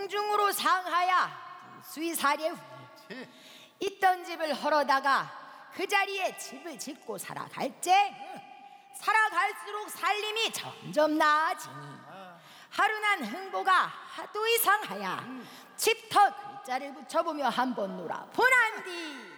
공중으로 상하야 수의사례 후 있던 집을 헐어다가 그 자리에 집을 짓고 살아갈째 살아갈수록 살림이 점점 나아지니 하루난 흥보가 하도 이상하야 집터 글자를 붙여보며 한번 놀아보난디